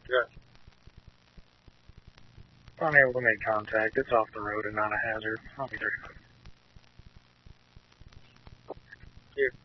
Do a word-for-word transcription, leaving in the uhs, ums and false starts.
Good. Unable to make contact. It's off the road and not a hazard. I'll be there. Here.